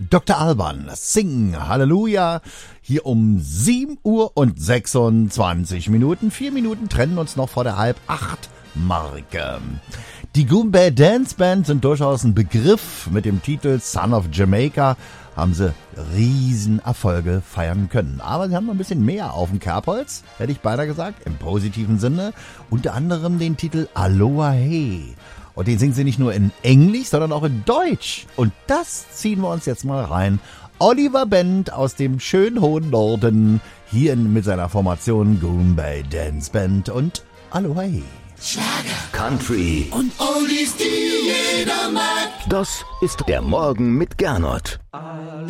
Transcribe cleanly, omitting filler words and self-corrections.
Dr. Alban, Sing Halleluja, hier um 7 Uhr und 26 Minuten. 4 Minuten trennen uns noch vor der Halb-8-Marke. Die Goombay Dance Band sind durchaus ein Begriff. Mit dem Titel Son of Jamaica haben sie Riesenerfolge feiern können. Aber sie haben noch ein bisschen mehr auf dem Kerbholz, hätte ich beinahe gesagt, im positiven Sinne. Unter anderem den Titel Aloha Hey. Und den singen sie nicht nur in Englisch, sondern auch in Deutsch. Und das ziehen wir uns jetzt mal rein. Oliver Bend aus dem schönen hohen Norden, hier mit seiner Formation Goombay Dance Band und Aloha Hey. Schlager, Country und Oldies, die jeder mag. Das ist der Morgen mit Gernot.